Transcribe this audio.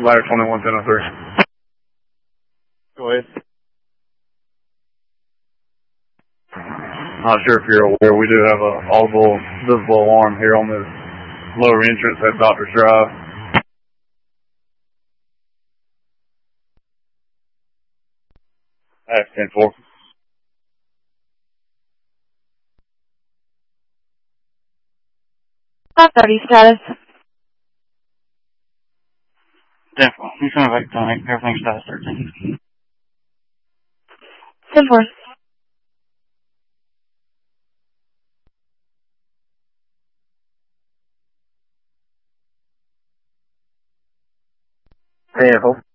Ladder 211003. Go ahead. Not sure if you're aware, we do have a audible visible alarm here on this lower entrance at Doctor's Drive. That's 10-4. 530 status. 10-4. He's coming back tonight. Everything's status 13. 10-4. Hey, Apple.